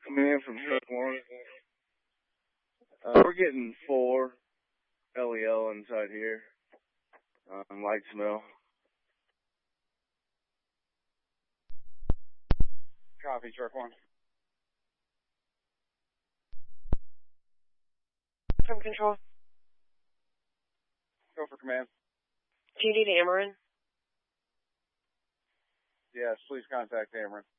Command from truck 1. We're getting 4 LEL inside here. Light smell. Copy, truck 1. From control. Go for command. Do you need Ameren? Yes, please contact Ameren.